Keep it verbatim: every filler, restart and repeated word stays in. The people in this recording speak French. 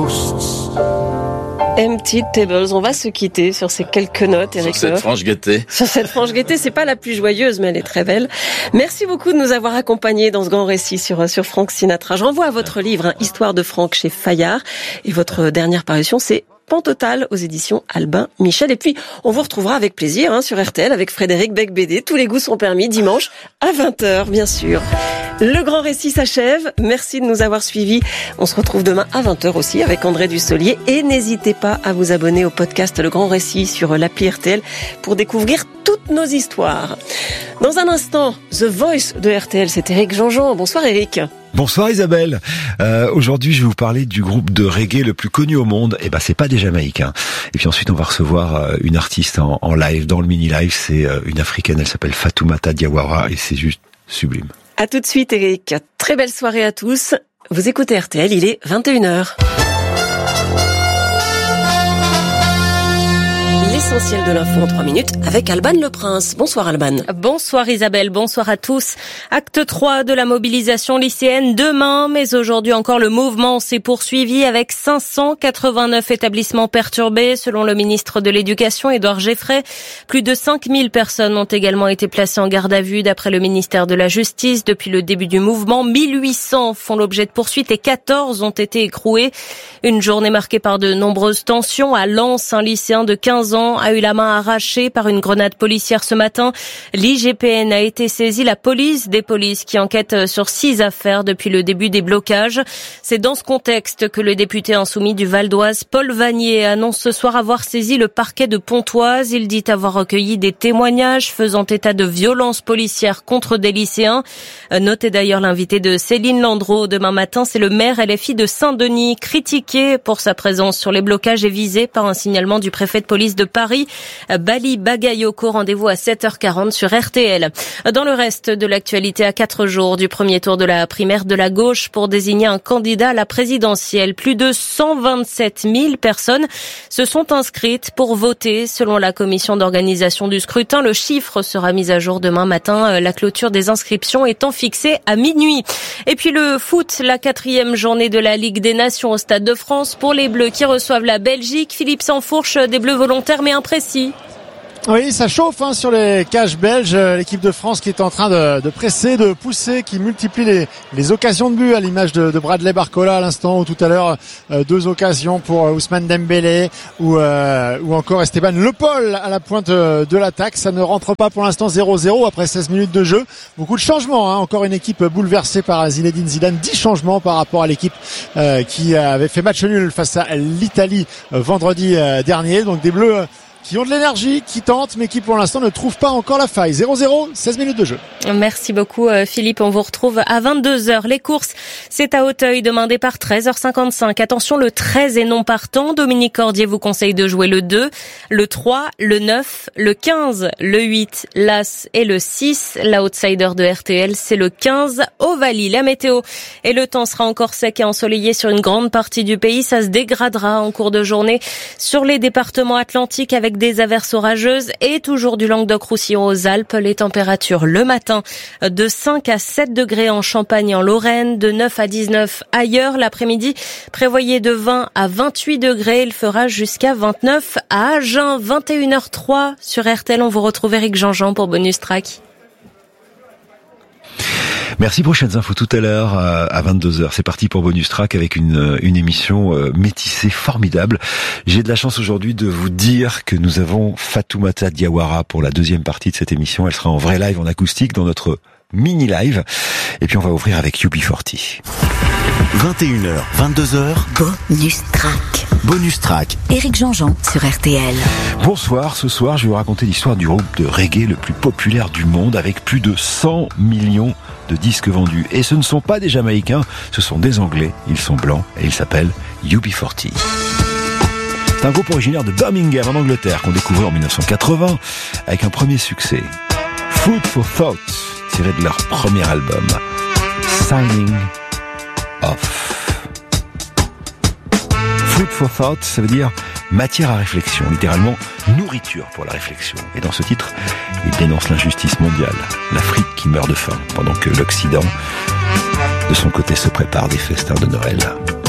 Empty Tables, on va se quitter sur ces quelques notes, Eric. Sur cette franche gaieté. Sur cette franche gaieté, c'est pas la plus joyeuse, mais elle est très belle. Merci beaucoup de nous avoir accompagnés dans ce grand récit sur, sur Frank Sinatra. Je renvoie à votre livre, hein, Histoire de Frank chez Fayard. Et votre dernière parution, c'est Pan Total aux éditions Albin Michel. Et puis, on vous retrouvera avec plaisir hein, sur R T L avec Frédéric Becbédé. Tous les goûts sont permis dimanche à vingt heures, bien sûr. Le grand récit s'achève. Merci de nous avoir suivis. On se retrouve demain à vingt heures aussi avec André Dussolier. Et n'hésitez pas à vous abonner au podcast Le Grand Récit sur l'appli R T L pour découvrir toutes nos histoires. Dans un instant, The Voice de R T L, c'est Éric Jean-Jean. Bonsoir Éric. Bonsoir Isabelle. Euh, aujourd'hui, je vais vous parler du groupe de reggae le plus connu au monde. Et ben, c'est pas des Jamaïcains. Et puis ensuite, on va recevoir euh, une artiste en, en live, dans le mini-live. C'est euh, une africaine, elle s'appelle Fatoumata Diawara et c'est juste sublime. À tout de suite Éric. Très belle soirée à tous. Vous écoutez R T L, il est vingt et une heures. L'essentiel de l'info en trois minutes avec Alban Le Prince. Bonsoir Alban. Bonsoir Isabelle, bonsoir à tous. Acte trois de la mobilisation lycéenne demain, mais aujourd'hui encore le mouvement s'est poursuivi avec cinq cent quatre-vingt-neuf établissements perturbés selon le ministre de l'Éducation Édouard Geffray. Plus de cinq mille personnes ont également été placées en garde à vue d'après le ministère de la Justice. Depuis le début du mouvement, mille huit cents font l'objet de poursuites et quatorze ont été écroués. Une journée marquée par de nombreuses tensions. À Lens, un lycéen de quinze ans a eu la main arrachée par une grenade policière ce matin. L'I G P N a été saisie, la police des polices qui enquête sur six affaires depuis le début des blocages. C'est dans ce contexte que le député insoumis du Val d'Oise, Paul Vanier, annonce ce soir avoir saisi le parquet de Pontoise. Il dit avoir recueilli des témoignages faisant état de violences policières contre des lycéens. Notez d'ailleurs l'invité de Céline Landreau demain matin, c'est le maire L F I de Saint-Denis, critiqué pour sa présence sur les blocages et visé par un signalement du préfet de police de Paris. Bali Bagayoko, rendez-vous à sept heures quarante sur R T L. Dans le reste de l'actualité, à quatre jours du premier tour de la primaire de la gauche pour désigner un candidat à la présidentielle, plus de cent vingt-sept mille personnes se sont inscrites pour voter selon la commission d'organisation du scrutin. Le chiffre sera mis à jour demain matin, la clôture des inscriptions étant fixée à minuit. Et puis le foot, la quatrième journée de la Ligue des Nations au Stade de France pour les Bleus qui reçoivent la Belgique. Philippe Sansfourche, des Bleus volontaires mais imprécis. Oui, ça chauffe hein, sur les cages belges. L'équipe de France qui est en train de, de presser, de pousser, qui multiplie les, les occasions de but à l'image de, de Bradley Barcola à l'instant ou tout à l'heure euh, deux occasions pour euh, Ousmane Dembélé ou, euh, ou encore Esteban Le Paul à la pointe euh, de l'attaque. Ça ne rentre pas pour l'instant zéro zéro après seize minutes de jeu. Beaucoup de changements. Hein. Encore une équipe bouleversée par Zinedine Zidane. dix changements par rapport à l'équipe euh, qui avait fait match nul face à l'Italie euh, vendredi euh, dernier. Donc des Bleus euh, qui ont de l'énergie, qui tentent, mais qui pour l'instant ne trouvent pas encore la faille. zéro zéro, seize minutes de jeu. Merci beaucoup Philippe, on vous retrouve à vingt-deux heures. Les courses, c'est à Auteuil, demain départ treize heures cinquante-cinq. Attention, le treize est non partant. Dominique Cordier vous conseille de jouer le deux, le trois, le neuf, le quinze, le huit, l'As et le six. L'outsider de R T L, c'est le quinze, Ovalie. La météo et le temps sera encore sec et ensoleillé sur une grande partie du pays. Ça se dégradera en cours de journée sur les départements atlantiques avec des averses orageuses et toujours du Languedoc-Roussillon aux Alpes. Les températures le matin de cinq à sept degrés en Champagne et en Lorraine, de neuf à dix-neuf ailleurs. L'après-midi, prévoyez de vingt à vingt-huit degrés. Il fera jusqu'à vingt-neuf à Agen. vingt et une heures trois sur R T L. On vous retrouve Éric Jean-Jean pour Bonus Track. Merci, prochaines infos tout à l'heure à vingt-deux heures. C'est parti pour Bonus Track avec une, une émission métissée formidable. J'ai de la chance aujourd'hui de vous dire que nous avons Fatoumata Diawara pour la deuxième partie de cette émission. Elle sera en vrai live en acoustique dans notre mini-live. Et puis on va ouvrir avec U B quarante. vingt et une heures, vingt-deux heures. Bonus Track. Bonus Track. Éric Jean-Jean sur R T L. Bonsoir, ce soir je vais vous raconter l'histoire du groupe de reggae le plus populaire du monde avec plus de cent millions de disques vendus. Et ce ne sont pas des Jamaïcains, ce sont des Anglais, ils sont blancs et ils s'appellent U B quarante. C'est un groupe originaire de Birmingham en Angleterre qu'on découvrait en dix-neuf cent quatre-vingts avec un premier succès, Food for Thought, tiré de leur premier album, Signing Off. Food for Thought, ça veut dire matière à réflexion, littéralement nourriture pour la réflexion. Et dans ce titre, il dénonce l'injustice mondiale, l'Afrique qui meurt de faim, pendant que l'Occident, de son côté, se prépare des festins de Noël.